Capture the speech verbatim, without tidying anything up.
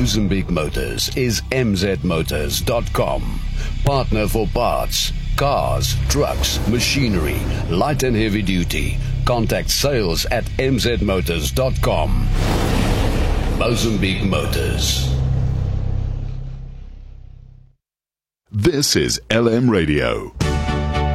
Mozambique Motors is m z motors dot com. Partner for parts, cars, trucks, machinery, light and heavy duty. Contact sales at m z motors dot com. Mozambique Motors. This is L M Radio.